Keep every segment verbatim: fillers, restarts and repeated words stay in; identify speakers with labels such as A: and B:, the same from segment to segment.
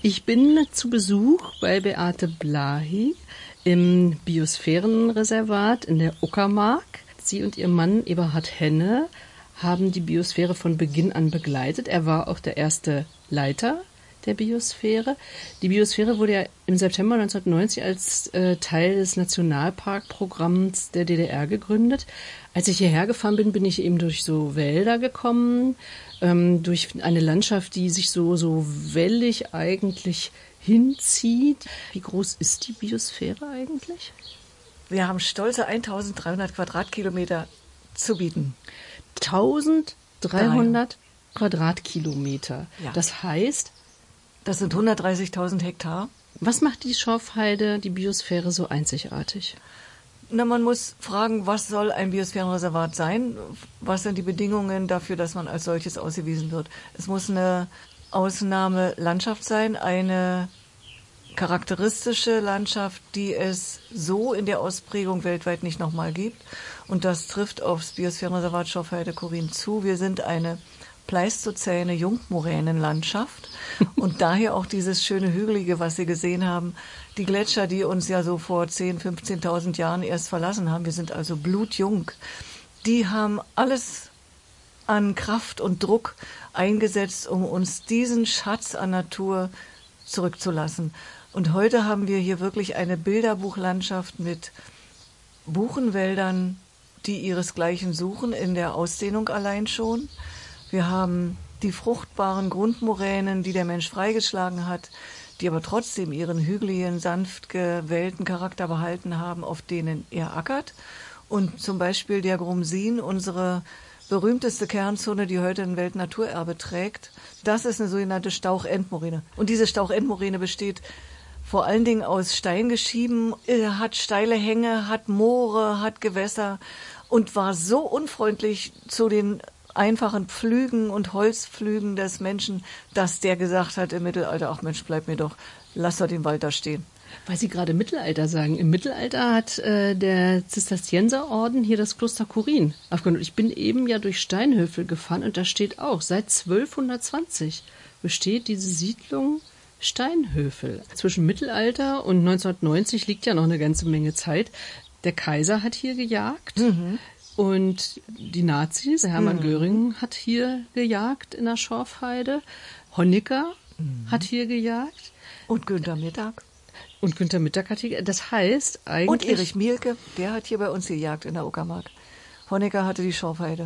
A: Ich bin zu Besuch bei Beate Blahy im Biosphärenreservat in der Uckermark. Sie und ihr Mann Eberhard Henne haben die Biosphäre von Beginn an begleitet. Er war auch der erste Leiter der Biosphäre. Die Biosphäre wurde ja im September neunzehnhundertneunzig als äh, Teil des Nationalparkprogramms der D D R gegründet. Als ich hierher gefahren bin, bin ich eben durch so Wälder gekommen, ähm, durch eine Landschaft, die sich so, so wellig eigentlich hinzieht. Wie groß ist die Biosphäre eigentlich?
B: Wir haben stolze eintausenddreihundert Quadratkilometer zu bieten.
A: eintausenddreihundert Quadratkilometer.
B: Ja.
A: Das heißt,
B: das sind hundertdreißigtausend Hektar.
A: Was macht die Schorfheide, die Biosphäre so einzigartig?
B: Na, man muss fragen, was soll ein Biosphärenreservat sein? Was sind die Bedingungen dafür, dass man als solches ausgewiesen wird? Es muss eine Ausnahmelandschaft sein, eine charakteristische Landschaft, die es so in der Ausprägung weltweit nicht nochmal gibt. Und das trifft aufs Biosphärenreservat Schorfheide-Chorin zu. Wir sind eine pleistozäne Jungmoränenlandschaft und daher auch dieses schöne Hügelige, was Sie gesehen haben. Die Gletscher, die uns ja so vor zehntausend, fünfzehntausend Jahren erst verlassen haben, wir sind also blutjung, die haben alles an Kraft und Druck eingesetzt, um uns diesen Schatz an Natur zurückzulassen. Und heute haben wir hier wirklich eine Bilderbuchlandschaft mit Buchenwäldern, die ihresgleichen suchen, in der Ausdehnung allein schon. Wir haben die fruchtbaren Grundmoränen, die der Mensch freigeschlagen hat, die aber trotzdem ihren hügeligen, sanft gewellten Charakter behalten haben, auf denen er ackert. Und zum Beispiel der Grumsin, unsere berühmteste Kernzone, die heute ein Weltnaturerbe trägt, das ist eine sogenannte Stauch-Endmoräne. Und diese Stauch-Endmoräne besteht vor allen Dingen aus Steingeschieben, hat steile Hänge, hat Moore, hat Gewässer und war so unfreundlich zu den einfachen Pflügen und Holzpflügen des Menschen, dass der gesagt hat im Mittelalter, ach Mensch, bleib mir doch, lass doch den Wald da stehen.
A: Weil Sie gerade Mittelalter sagen. Im Mittelalter hat äh, der Zisterzienserorden hier das Kloster Chorin aufgenommen. Ich bin eben ja durch Steinhöfel gefahren und da steht auch, seit zwölfhundertzwanzig besteht diese Siedlung Steinhöfel. Zwischen Mittelalter und neunzehnhundertneunzig liegt ja noch eine ganze Menge Zeit. Der Kaiser hat hier gejagt. Mhm. Und die Nazis, Hermann mhm. Göring hat hier gejagt in der Schorfheide, Honecker mhm. hat hier gejagt.
B: Und Günther Mittag.
A: Und Günther Mittag hat hier, das heißt eigentlich...
B: Und Erich Mielke, der hat hier bei uns gejagt in der Uckermark. Honecker hatte die Schorfheide.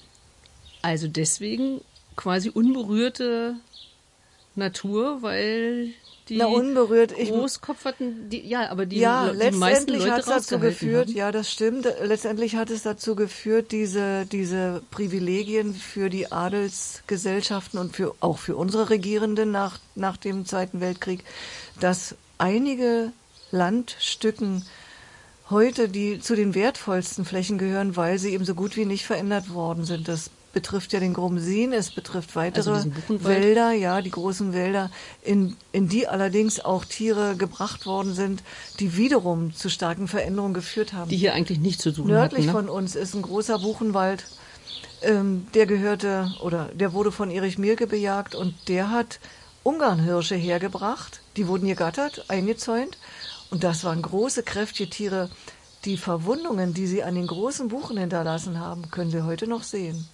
A: Also deswegen quasi unberührte Natur, weil... Die
B: Na, unberührt. Ich,
A: Großkopferten, die, ja, aber die,
B: ja,
A: die meisten Leute
B: hat es dazu geführt,
A: haben.
B: Ja, das stimmt. Letztendlich hat es dazu geführt, diese, diese Privilegien für die Adelsgesellschaften und für, auch für unsere Regierenden nach, nach dem Zweiten Weltkrieg, dass einige Landstücken heute die zu den wertvollsten Flächen gehören, weil sie eben so gut wie nicht verändert worden sind. Das betrifft ja den Grumsin, es betrifft weitere
A: also
B: Wälder, ja, die großen Wälder, in, in die allerdings auch Tiere gebracht worden sind, die wiederum zu starken Veränderungen geführt haben.
A: Die hier eigentlich nicht zu suchen
B: Nördlich
A: hatten, ne?
B: von uns ist ein großer Buchenwald, ähm, der gehörte, oder der wurde von Erich Mielke bejagt und der hat Ungarnhirsche hergebracht, die wurden gegattert, eingezäunt und das waren große, kräftige Tiere. Die Verwundungen, die sie an den großen Buchen hinterlassen haben, können wir heute noch sehen.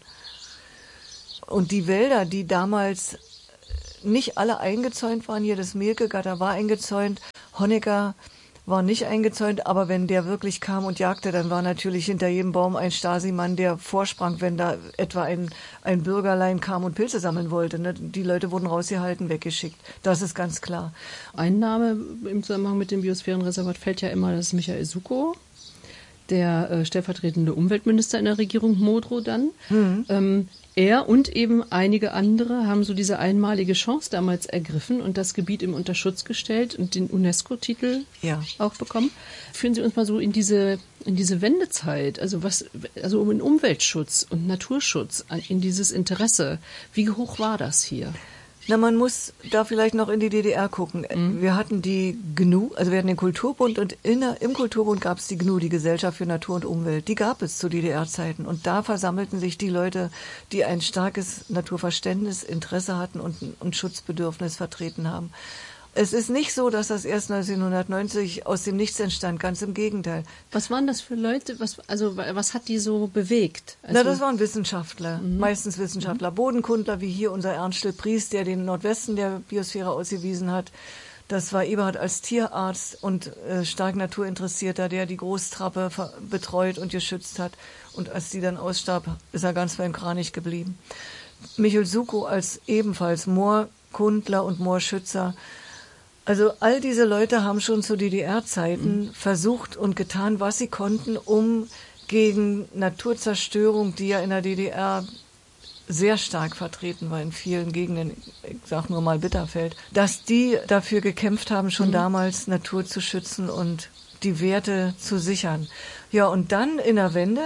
B: Und die Wälder, die damals nicht alle eingezäunt waren, hier das Mielke-Gatter war eingezäunt, Honecker war nicht eingezäunt, aber wenn der wirklich kam und jagte, dann war natürlich hinter jedem Baum ein Stasi-Mann, der vorsprang, wenn da etwa ein, ein Bürgerlein kam und Pilze sammeln wollte. Ne? Die Leute wurden rausgehalten, weggeschickt. Das ist ganz klar.
A: Ein Name im Zusammenhang mit dem Biosphärenreservat fällt ja immer, das ist Michael Sukow, der äh, stellvertretende Umweltminister in der Regierung Modrow dann. Mhm. Ähm, Er und eben einige andere haben so diese einmalige Chance damals ergriffen und das Gebiet im Unterschutz gestellt und den UNESCO-Titel
B: ja.
A: auch bekommen. Führen Sie uns mal so in diese in diese Wendezeit, also was, also um den Umweltschutz und Naturschutz, in dieses Interesse. Wie hoch war das hier?
B: Na, man muss da vielleicht noch in die D D R gucken. Mhm. Wir hatten die G N U, also wir hatten den Kulturbund und in, im Kulturbund gab es die G N U, die Gesellschaft für Natur und Umwelt. Die gab es zu D D R-Zeiten und da versammelten sich die Leute, die ein starkes Naturverständnis, Interesse hatten und ein Schutzbedürfnis vertreten haben. Es ist nicht so, dass das erst neunzehnhundertneunzig aus dem Nichts entstand, ganz im Gegenteil.
A: Was waren das für Leute? Was, also, was hat die so bewegt? Also
B: Na, das waren Wissenschaftler, mhm. meistens Wissenschaftler, mhm. Bodenkundler, wie hier unser Ernst Still-Pries, der den Nordwesten der Biosphäre ausgewiesen hat. Das war Eberhard als Tierarzt und äh, stark Naturinteressierter, der die Großtrappe betreut und geschützt hat. Und als die dann ausstarb, ist er ganz beim Kranich geblieben. Michel Suko als ebenfalls Moorkundler und Moorschützer. Also all diese Leute haben schon zu D D R-Zeiten mhm. versucht und getan, was sie konnten, um gegen Naturzerstörung, die ja in der D D R sehr stark vertreten war in vielen Gegenden, ich sag nur mal Bitterfeld, dass die dafür gekämpft haben, schon mhm. damals Natur zu schützen und die Werte zu sichern. Ja, und dann in der Wende,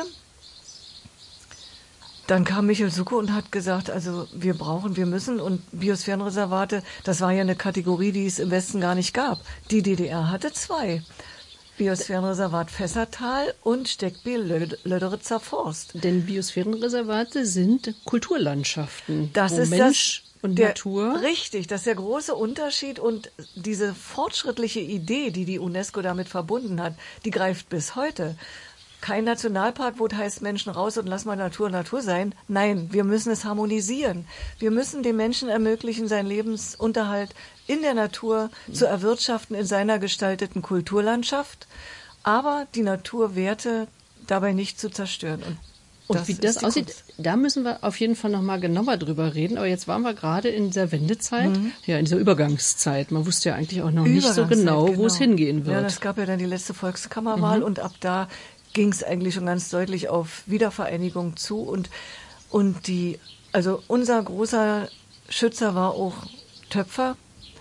B: dann kam Michel Suko und hat gesagt, also wir brauchen, wir müssen und Biosphärenreservate, das war ja eine Kategorie, die es im Westen gar nicht gab. Die D D R hatte zwei. Biosphärenreservat Fässertal und Steckbiel-Löderitzer Forst.
A: Denn Biosphärenreservate sind Kulturlandschaften,
B: das
A: wo
B: ist
A: Mensch
B: das,
A: und
B: der,
A: Natur.
B: Richtig, das ist der große Unterschied und diese fortschrittliche Idee, die die UNESCO damit verbunden hat, die greift bis heute. Kein Nationalpark, wo es heißt, Menschen raus und lass mal Natur Natur sein. Nein, wir müssen es harmonisieren. Wir müssen dem Menschen ermöglichen, seinen Lebensunterhalt in der Natur mhm. zu erwirtschaften, in seiner gestalteten Kulturlandschaft, aber die Naturwerte dabei nicht zu zerstören. Und,
A: und
B: das
A: wie das aussieht, Kunst. Da müssen wir auf jeden Fall noch mal genauer drüber reden. Aber jetzt waren wir gerade in dieser Wendezeit, mhm. ja, in dieser Übergangszeit. Man wusste ja eigentlich auch noch nicht so genau, genau, wo es hingehen wird.
B: Ja, es gab ja dann die letzte Volkskammerwahl mhm. und ab da ging es eigentlich schon ganz deutlich auf Wiedervereinigung zu und und die also unser großer Schützer war auch Töpfer,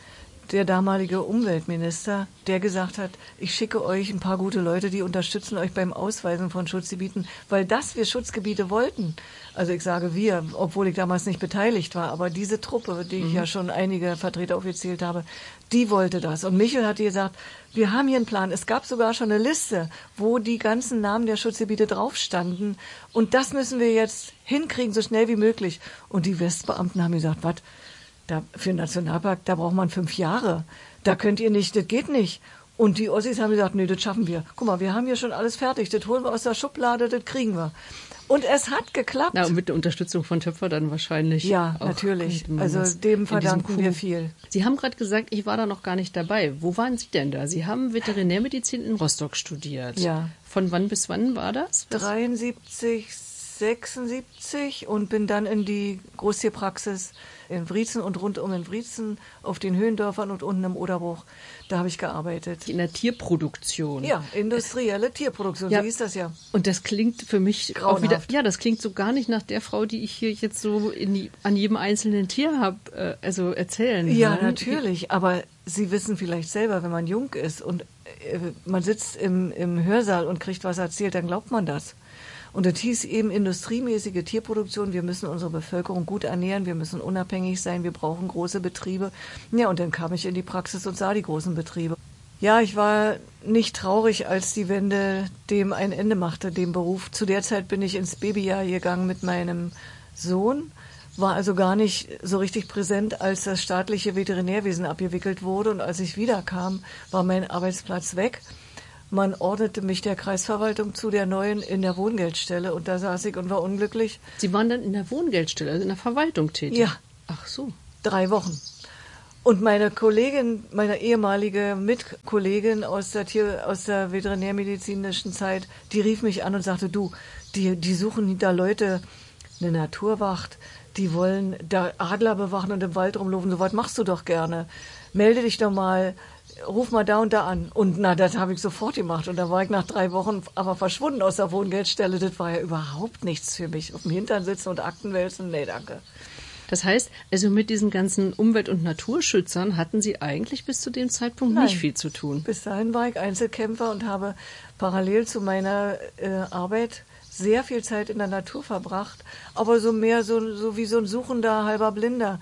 B: der damalige Umweltminister, der gesagt hat, ich schicke euch ein paar gute Leute, die unterstützen euch beim Ausweisen von Schutzgebieten, weil das wir Schutzgebiete wollten. Also ich sage wir, obwohl ich damals nicht beteiligt war, aber diese Truppe, die ich mhm. ja schon einige Vertreter aufgezählt habe, die wollte das. Und Michel hatte gesagt, wir haben hier einen Plan. Es gab sogar schon eine Liste, wo die ganzen Namen der Schutzgebiete drauf standen. Und das müssen wir jetzt hinkriegen, so schnell wie möglich. Und die Westbeamten haben gesagt, was? Da, für einen Nationalpark, da braucht man fünf Jahre. Da könnt ihr nicht, das geht nicht. Und die Ossis haben gesagt, nee, das schaffen wir. Guck mal, wir haben hier schon alles fertig. Das holen wir aus der Schublade, das kriegen wir. Und es hat geklappt.
A: Na, und mit der Unterstützung von Töpfer dann wahrscheinlich.
B: Ja, auch natürlich. Also dem verdanken wir viel.
A: Sie haben gerade gesagt, ich war da noch gar nicht dabei. Wo waren Sie denn da? Sie haben Veterinärmedizin in Rostock studiert.
B: Ja.
A: Von wann bis wann war das?
B: Was? dreiundsiebzig, sechsundsiebzig und bin dann in die Großtierpraxis in Wriezen und rundum in Wriezen, auf den Höhendörfern und unten im Oderbruch. Da habe ich gearbeitet.
A: In der Tierproduktion.
B: Ja, industrielle Tierproduktion, ja. So hieß das ja.
A: Und das klingt für mich
B: grauenhaft.
A: Auch wieder, ja, das klingt so gar nicht nach der Frau, die ich hier jetzt so in die, an jedem einzelnen Tier habe, äh, also erzählen
B: Ja,
A: kann.
B: natürlich, aber Sie wissen vielleicht selber, wenn man jung ist und äh, man sitzt im, im Hörsaal und kriegt was erzählt, dann glaubt man das. Und das hieß eben industriemäßige Tierproduktion. Wir müssen unsere Bevölkerung gut ernähren, wir müssen unabhängig sein, wir brauchen große Betriebe. Ja, und dann kam ich in die Praxis und sah die großen Betriebe. Ja, ich war nicht traurig, als die Wende dem ein Ende machte, dem Beruf. Zu der Zeit bin ich ins Babyjahr gegangen mit meinem Sohn, war also gar nicht so richtig präsent, als das staatliche Veterinärwesen abgewickelt wurde. Und als ich wiederkam, war mein Arbeitsplatz weg. Man ordnete mich der Kreisverwaltung zu, der neuen, in der Wohngeldstelle. Und da saß ich und war unglücklich.
A: Sie waren dann in der Wohngeldstelle, also in der Verwaltung tätig?
B: Ja.
A: Ach so.
B: Drei Wochen. Und meine Kollegin, meine ehemalige Mitkollegin aus der Tier, aus der veterinärmedizinischen Zeit, die rief mich an und sagte, du, die, die suchen da Leute, eine Naturwacht, die wollen da Adler bewachen und im Wald rumlaufen. So was machst du doch gerne. Melde dich doch mal. Ruf mal da und da an. Und na, das habe ich sofort gemacht. Und da war ich nach drei Wochen aber verschwunden aus der Wohngeldstelle. Das war ja überhaupt nichts für mich. Auf dem Hintern sitzen und Akten wälzen, nee, danke.
A: Das heißt, also mit diesen ganzen Umwelt- und Naturschützern hatten Sie eigentlich bis zu dem Zeitpunkt
B: Nein.
A: nicht viel zu tun?
B: Bis dahin war ich Einzelkämpfer und habe parallel zu meiner äh, Arbeit sehr viel Zeit in der Natur verbracht, aber so mehr so, so wie so ein suchender, halber Blinder.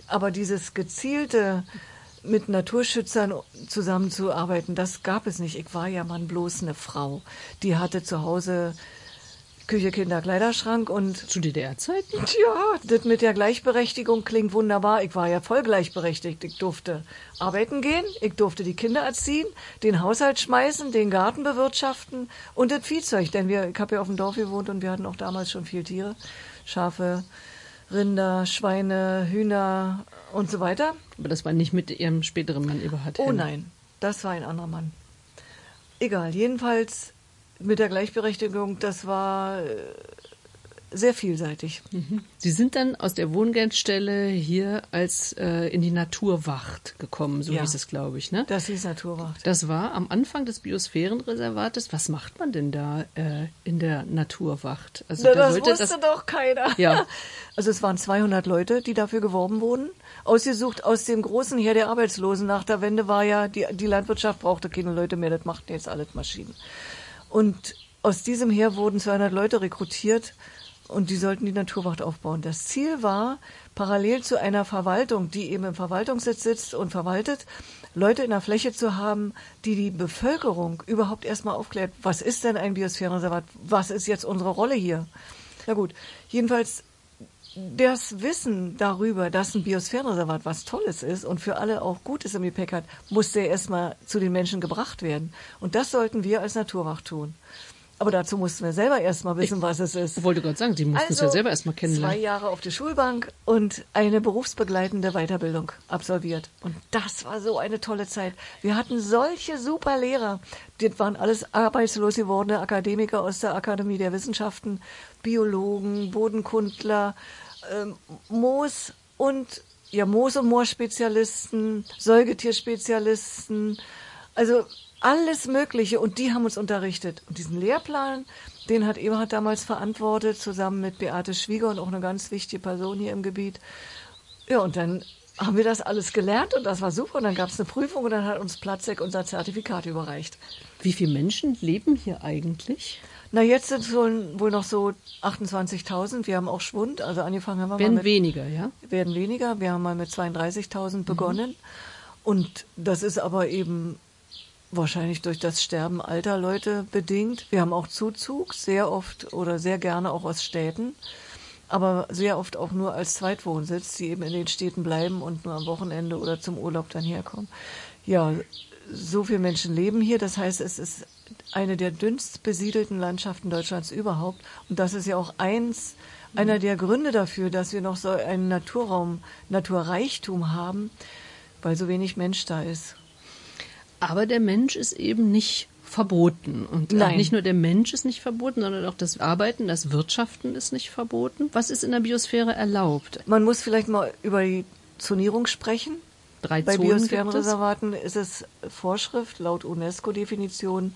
B: Aber dieses gezielte, mit Naturschützern zusammenzuarbeiten, das gab es nicht. Ich war ja mal bloß eine Frau. Die hatte zu Hause Küche, Kinder, Kleiderschrank und...
A: Zu D D R-Zeiten?
B: Ja, das mit der Gleichberechtigung klingt wunderbar. Ich war ja voll gleichberechtigt. Ich durfte arbeiten gehen, ich durfte die Kinder erziehen, den Haushalt schmeißen, den Garten bewirtschaften und das Viehzeug. Denn wir, ich habe ja auf dem Dorf gewohnt und wir hatten auch damals schon viel Tiere. Schafe, Rinder, Schweine, Hühner und so weiter.
A: Aber das war nicht mit Ihrem späteren Mann Eberhard Henne.
B: Oh nein, das war ein anderer Mann. Egal, jedenfalls mit der Gleichberechtigung, das war äh, sehr vielseitig.
A: Mhm. Sie sind dann aus der Wohngeldstelle hier als äh, in die Naturwacht gekommen, so
B: Ja.
A: hieß es, glaube ich, ne?
B: Das hieß Naturwacht.
A: Das war am Anfang des Biosphärenreservates. Was macht man denn da äh, in der Naturwacht? Also
B: Na,
A: da
B: das
A: sollte
B: wusste doch keiner.
A: Ja.
B: Also es waren zweihundert Leute, die dafür geworben wurden. Ausgesucht aus dem großen Heer der Arbeitslosen. Nach der Wende war ja, die, die Landwirtschaft brauchte keine Leute mehr, das machten jetzt alles Maschinen. Und aus diesem Heer wurden zweihundert Leute rekrutiert und die sollten die Naturwacht aufbauen. Das Ziel war, parallel zu einer Verwaltung, die eben im Verwaltungssitz sitzt und verwaltet, Leute in der Fläche zu haben, die die Bevölkerung überhaupt erstmal aufklärt, was ist denn ein Biosphärenreservat, was ist jetzt unsere Rolle hier? Na gut, jedenfalls das Wissen darüber, dass ein Biosphärenreservat was Tolles ist und für alle auch Gutes im Gepäck hat, musste ja erstmal zu den Menschen gebracht werden. Und das sollten wir als Naturwacht tun. Aber dazu mussten wir selber erstmal wissen,
A: Ich
B: was es ist.
A: Ich wollte gerade sagen, Sie mussten es ja selber erstmal
B: Zwei
A: kennenlernen.
B: Jahre auf der Schulbank und eine berufsbegleitende Weiterbildung absolviert. Und das war so eine tolle Zeit. Wir hatten solche super Lehrer. Das waren alles arbeitslos gewordene Akademiker aus der Akademie der Wissenschaften, Biologen, Bodenkundler, ähm, Moos und ja Moos- und Moorspezialisten, Säugetierspezialisten, also alles Mögliche, und die haben uns unterrichtet. Und diesen Lehrplan, den hat Eberhard damals verantwortet, zusammen mit Beate Schwieger und auch eine ganz wichtige Person hier im Gebiet. Ja, und dann haben wir das alles gelernt und das war super. Und dann gab es eine Prüfung und dann hat uns Platzek unser Zertifikat überreicht.
A: Wie viele Menschen leben hier eigentlich?
B: Na, jetzt sind es wohl, wohl noch so achtundzwanzigtausend. Wir haben auch Schwund, also angefangen haben wir
A: Werden
B: mal mit...
A: weniger, ja?
B: Werden weniger. Wir haben mal mit zweiunddreißigtausend begonnen. Mhm. Und das ist aber eben wahrscheinlich durch das Sterben alter Leute bedingt. Wir haben auch Zuzug, sehr oft oder sehr gerne auch aus Städten, aber sehr oft auch nur als Zweitwohnsitz, die eben in den Städten bleiben und nur am Wochenende oder zum Urlaub dann herkommen. Ja, so viele Menschen leben hier. Das heißt, es ist eine der dünnst besiedelten Landschaften Deutschlands überhaupt. Und das ist ja auch eins, einer der Gründe dafür, dass wir noch so einen Naturraum, Naturreichtum haben, weil so wenig Mensch da ist.
A: Aber der Mensch ist eben nicht verboten. Und
B: Nein.
A: nicht nur der Mensch ist nicht verboten, sondern auch das Arbeiten, das Wirtschaften ist nicht verboten. Was ist in der Biosphäre erlaubt?
B: Man muss vielleicht mal über die Zonierung sprechen.
A: Drei
B: Bei
A: Zonen
B: Biosphärenreservaten ist es Vorschrift laut UNESCO-Definition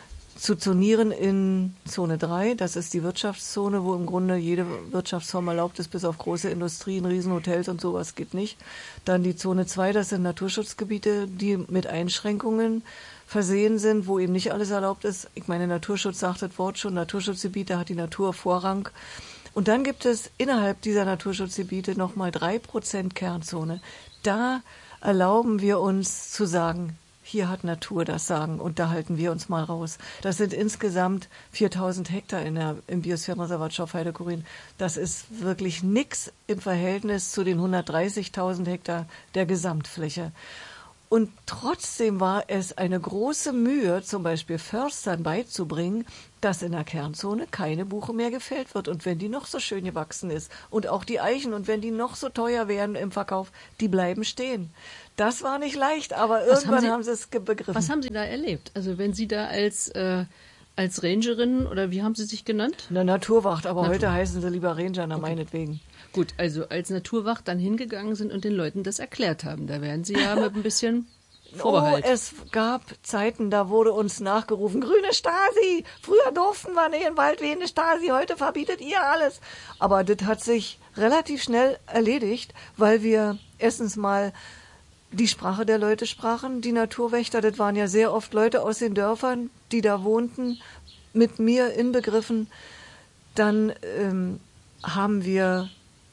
B: zu zonieren in Zone drei. Das ist die Wirtschaftszone, wo im Grunde jede Wirtschaftsform erlaubt ist, bis auf große Industrien, Riesenhotels und sowas geht nicht. Dann die Zone zwei, das sind Naturschutzgebiete, die mit Einschränkungen versehen sind, wo eben nicht alles erlaubt ist. Ich meine, Naturschutz sagt das Wort schon, Naturschutzgebiete hat die Natur Vorrang. Und dann gibt es innerhalb dieser Naturschutzgebiete nochmal drei Prozent Kernzone. Da erlauben wir uns zu sagen, hier hat Natur das Sagen und da halten wir uns mal raus. Das sind insgesamt viertausend Hektar in der, im Biosphärenreservat Schorfheide-Chorin. Das ist wirklich nix im Verhältnis zu den hundertdreißigtausend Hektar der Gesamtfläche. Und trotzdem war es eine große Mühe, zum Beispiel Förstern beizubringen, dass in der Kernzone keine Buche mehr gefällt wird. Und wenn die noch so schön gewachsen ist und auch die Eichen und wenn die noch so teuer werden im Verkauf, die bleiben stehen. Das war nicht leicht, aber
A: Was
B: irgendwann
A: haben Sie,
B: haben sie es ge- begriffen.
A: Was haben Sie da erlebt? Also wenn Sie da als, äh, als Rangerin, oder wie haben Sie sich genannt?
B: Eine Naturwacht, aber
A: Natur-
B: heute heißen sie lieber Ranger, na
A: Okay.
B: meinetwegen.
A: Gut, also als Naturwacht dann hingegangen sind und den Leuten das erklärt haben. Da werden Sie ja mit ein bisschen Vorbehalt.
B: Oh, es gab Zeiten, da wurde uns nachgerufen, grüne Stasi. Früher durften wir nicht in den Wald wehen, eine Stasi, heute verbietet ihr alles. Aber das hat sich relativ schnell erledigt, weil wir erstens mal die Sprache der Leute sprachen. Die Naturwächter, das waren ja sehr oft Leute aus den Dörfern, die da wohnten, mit mir inbegriffen. Dann ähm, haben wir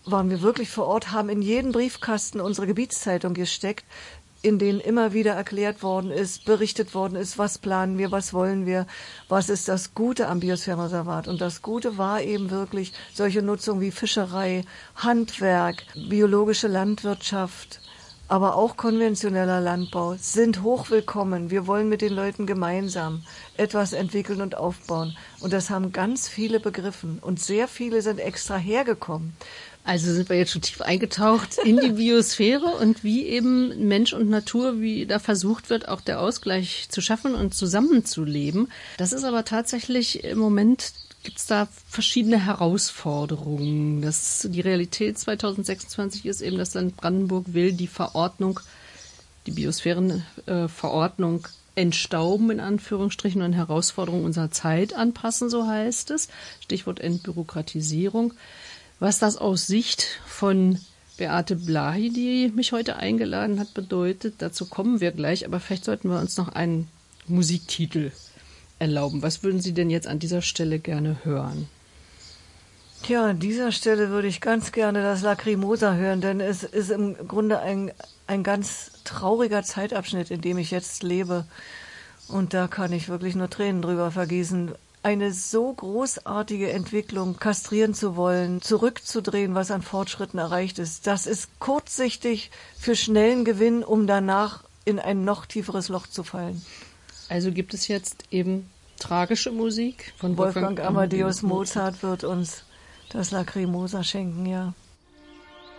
B: waren wir wirklich vor Ort, haben in jeden Briefkasten unsere Gebietszeitung gesteckt, in denen immer wieder erklärt worden ist, berichtet worden ist, was planen wir, was wollen wir, was ist das Gute am Biosphärenreservat. Und das Gute war eben wirklich solche Nutzung wie Fischerei, Handwerk, biologische Landwirtschaft, aber auch konventioneller Landbau sind hochwillkommen. Wir wollen mit den Leuten gemeinsam etwas entwickeln und aufbauen. Und das haben ganz viele begriffen. Und sehr viele sind extra hergekommen.
A: Also sind wir jetzt schon tief eingetaucht in die Biosphäre und wie eben Mensch und Natur, wie da versucht wird, auch der Ausgleich zu schaffen und zusammenzuleben. Das ist aber tatsächlich im Moment, gibt es da verschiedene Herausforderungen. Das, die Realität zwanzig sechsundzwanzig ist eben, dass Land Brandenburg will die Verordnung, die Biosphärenverordnung äh, entstauben, in Anführungsstrichen, und Herausforderungen unserer Zeit anpassen, so heißt es. Stichwort Entbürokratisierung. Was das aus Sicht von Beate Blahy, die mich heute eingeladen hat, bedeutet, dazu kommen wir gleich, aber vielleicht sollten wir uns noch einen Musiktitel erlauben. Was würden Sie denn jetzt an dieser Stelle gerne hören?
B: Tja, an dieser Stelle würde ich ganz gerne das Lacrimosa hören, denn es ist im Grunde ein, ein ganz trauriger Zeitabschnitt, in dem ich jetzt lebe. Und da kann ich wirklich nur Tränen drüber vergießen. Eine so großartige Entwicklung kastrieren zu wollen, zurückzudrehen, was an Fortschritten erreicht ist, das ist kurzsichtig für schnellen Gewinn, um danach in ein noch tieferes Loch zu fallen.
A: Also gibt es jetzt eben tragische Musik von
B: Wolfgang Amadeus Mozart wird uns das Lacrimosa schenken, ja.